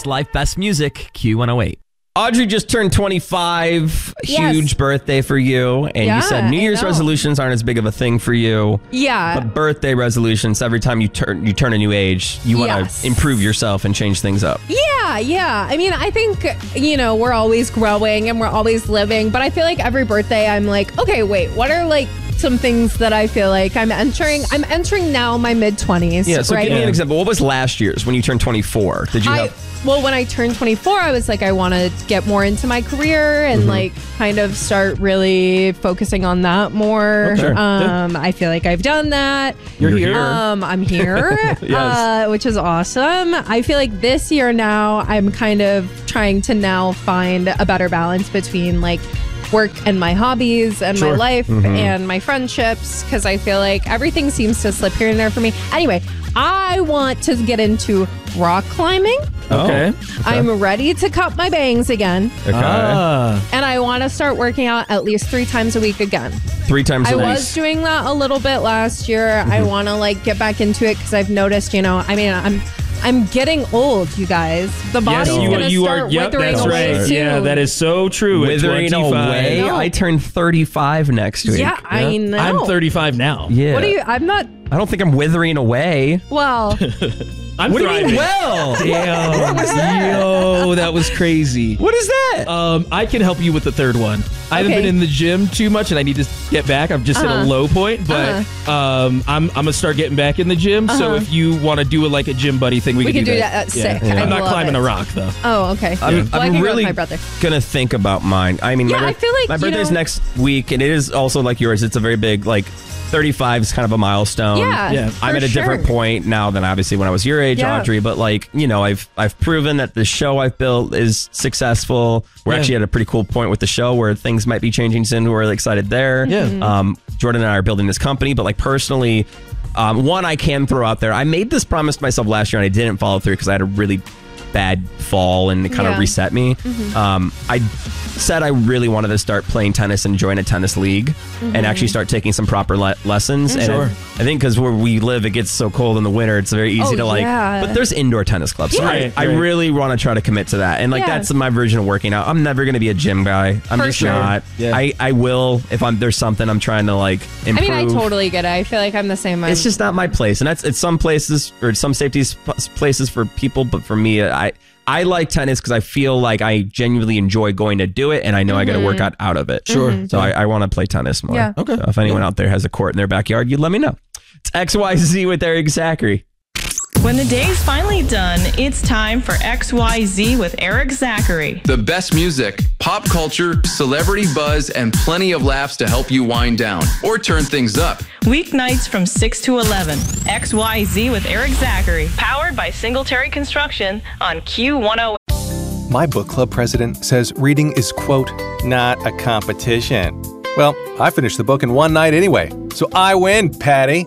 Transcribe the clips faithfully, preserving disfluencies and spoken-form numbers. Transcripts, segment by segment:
Best life, best music, Q one oh eight. Audrey just turned twenty-five. Yes. Huge birthday for you. And Yeah, you said New I Year's know. resolutions aren't as big of a thing for you. Yeah. But birthday resolutions, every time you turn you turn a new age, you want to Yes. improve yourself and change things up. Yeah, yeah. I mean, I think, you know, we're always growing and we're always living, but I feel like every birthday I'm like, okay, wait, what are like some things that I feel like I'm entering? I'm entering now my mid twenties. Yeah, so right? give me an example. What was last year's when you turned twenty-four? Did you I, have... well, when I turned twenty-four, I was like, I want to get more into my career and Mm-hmm. like kind of start really focusing on that more. Okay. Um, I feel like I've done that. You're here. Um, I'm here, Yes. uh, which is awesome. I feel like this year now, I'm kind of trying to now find a better balance between like work and my hobbies and Sure. my life Mm-hmm. and my friendships, because I feel like everything seems to slip here and there for me. Anyway, I want to get into rock climbing. Okay. I'm ready to cut my bangs again, Okay. Ah. and I want to start working out at least three times a week again. Three times I a week. was doing that a little bit last year. Mm-hmm. I want to like get back into it because I've noticed, you know, I mean, I'm I'm getting old, you guys. The body's Yes, you, gonna you start are. Yep, withering that's away right. soon. Yeah, that is so true. At Withering twenty-five. away. No. I turned thirty-five next week. Yeah, I know. I'm thirty-five now. Yeah. What do you? I'm not. I don't think I'm withering away. Well, I'm What do you thriving. mean, well? Damn. What was that? Yo, that was crazy. What is that? Um, I can help you with the third one. I haven't Okay. been in the gym too much, and I need to get back. I'm just at Uh-huh. a low point, but um, I'm I'm gonna start getting back in the gym. So Uh-huh. if you want to do it like a gym buddy thing, we, we can can do do that. that. That's Yeah. sick. Yeah. I I'm not love climbing it. a rock though. Oh, okay. I'm, Well, I I'm can go really with my brother. gonna think about mine. I mean, Yeah, my, I feel like, my you birthday's know- next week, and it is also like yours. It's a very big, like thirty-five is kind of a milestone. Yeah, Yeah. for I'm at a sure. different point now than obviously when I was your age, Yeah. Audrey. But like, you know, I've I've proven that the show I've built is successful. We're Yeah. actually at a pretty cool point with the show where things might be changing soon. We're really excited there. Yeah. Mm-hmm. Um, Jordan and I are building this company, but like personally, um, one I can throw out there. I made this promise to myself last year and I didn't follow through because I had a really bad fall and it kind Yeah. of reset me. Um, I said I really wanted to start playing tennis and join a tennis league and actually start taking some proper le- lessons. And Sure. I, I think because where we live, it gets so cold in the winter, it's very easy Oh, to like, yeah. but there's indoor tennis clubs. So Yeah. I, Right, I right. really want to try to commit to that. And like, Yeah. that's my version of working out. I'm never going to be a gym guy. I'm For just sure. not. Yeah. I, I will, if I'm, there's something I'm trying to like improve. I mean, I totally get it. I feel like I'm the same. It's just not my place, and that's it's some places or some safety places for people, but for me, I I like tennis because I feel like I genuinely enjoy going to do it, and I know I got to work out out of it. Sure. So I, I want to play tennis more. Yeah. Okay. So if anyone out there has a court in their backyard, you let me know. It's X Y Z with Eric Zachary. When the day's finally done, it's time for X Y Z with Eric Zachary. The best music, pop culture, celebrity buzz, and plenty of laughs to help you wind down or turn things up. Weeknights from six to eleven. X Y Z with Eric Zachary. Powered by Singletary Construction on Q one oh eight. My book club president says reading is, quote, not a competition. Well, I finished the book in one night anyway, so I win, Patty.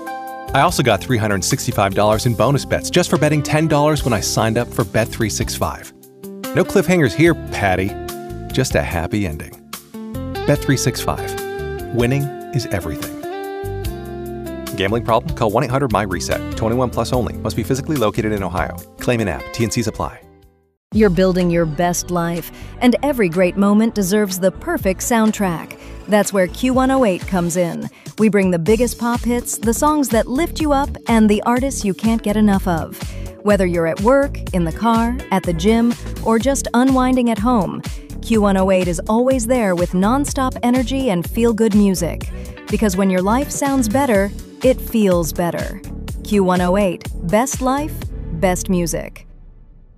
I also got three hundred sixty-five dollars in bonus bets just for betting ten dollars when I signed up for Bet three sixty-five. No cliffhangers here, Patty. Just a happy ending. Bet three sixty-five. Winning is everything. Gambling problem? Call one eight hundred M Y reset. twenty-one plus only. Must be physically located in Ohio. Claim in app. T and Cs apply. You're building your best life, and every great moment deserves the perfect soundtrack. That's where Q one oh eight comes in. We bring the biggest pop hits, the songs that lift you up, and the artists you can't get enough of. Whether you're at work, in the car, at the gym, or just unwinding at home, Q one oh eight is always there with nonstop energy and feel-good music. Because when your life sounds better, it feels better. Q one oh eight, best life, best music.